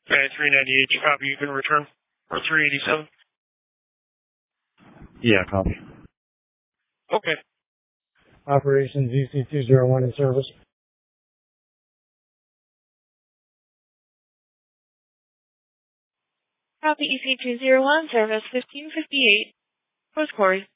Okay, 398, copy, you can return. Or 387. Yeah, copy. Okay. Operations EC201 in service. Copy EC201, service 1558. Post Corey.